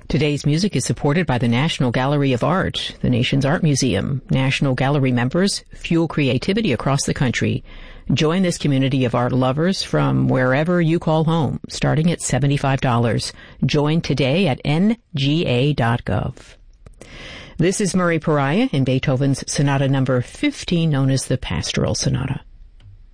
Today's music is supported by the National Gallery of Art, the nation's art museum. National Gallery members fuel creativity across the country. Join this community of art lovers from wherever you call home, starting at $75. Join today at nga.gov. This is Murray Pariah in Beethoven's Sonata number 15, known as the Pastoral Sonata.